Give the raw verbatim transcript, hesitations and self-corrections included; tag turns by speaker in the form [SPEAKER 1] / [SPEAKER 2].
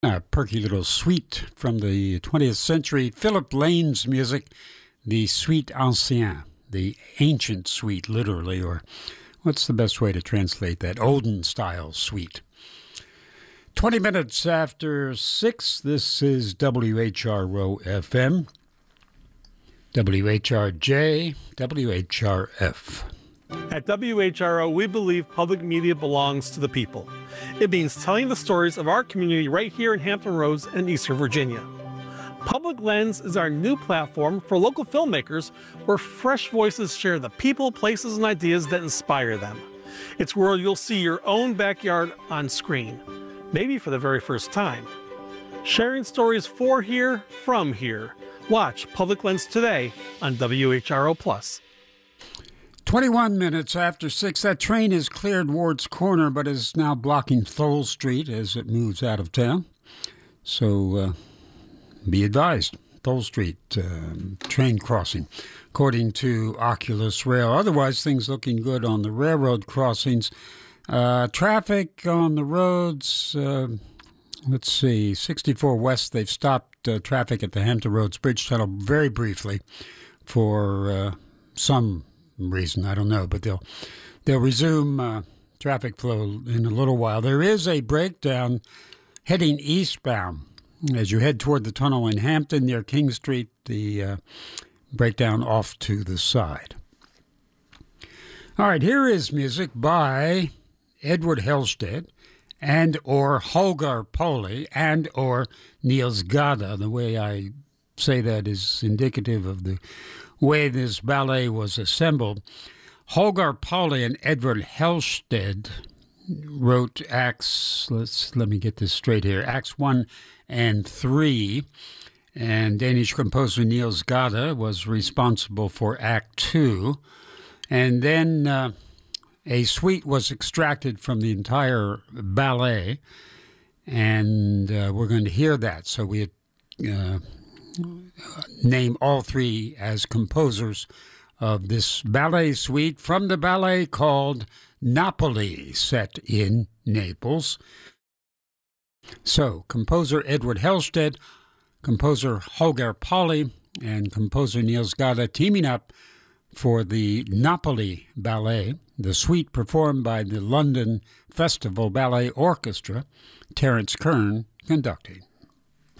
[SPEAKER 1] A perky little suite from the twentieth century, Philip Lane's music, the Suite Ancienne, the ancient suite, literally, or what's the best way to translate that? Olden style suite. twenty minutes after six, this is W H R O F M, W H R J, W H R F.
[SPEAKER 2] At W H R O, we believe public media belongs to the people. It means telling the stories of our community right here in Hampton Roads and Eastern Virginia. Public Lens is our new platform for local filmmakers where fresh voices share the people, places, and ideas that inspire them. It's where you'll see your own backyard on screen, maybe for the very first time. Sharing stories for here, from here. Watch Public Lens today on W H R O Plus.
[SPEAKER 1] twenty-one minutes after six, that train has cleared Ward's Corner, but is now blocking Thole Street as it moves out of town. So uh, be advised, Thole Street uh, train crossing, according to Oculus Rail. Otherwise, things looking good on the railroad crossings. Uh, traffic on the roads, uh, let's see, sixty-four West, they've stopped uh, traffic at the Hampton Roads Bridge Tunnel very briefly for uh, some reason, I don't know, but they'll they'll resume uh, traffic flow in a little while. There is a breakdown heading eastbound as you head toward the tunnel in Hampton near King Street, the uh, breakdown off to the side. All right, here is music by Edward Helsted and or Holger Pauli and or Niels Gade. The way I say that is indicative of the way this ballet was assembled. Holger Pauli and Edward Helsted wrote acts, let's let me get this straight here, acts one and three, and Danish composer Niels Gade was responsible for act two, and then uh, a suite was extracted from the entire ballet, and uh, we're going to hear that, so we uh, name all three as composers of this ballet suite from the ballet called Napoli, set in Naples. So, composer Edward Helsted, composer Holger Pauli, and composer Niels Gade teaming up for the Napoli Ballet, the suite performed by the London Festival Ballet Orchestra, Terence Kern conducting.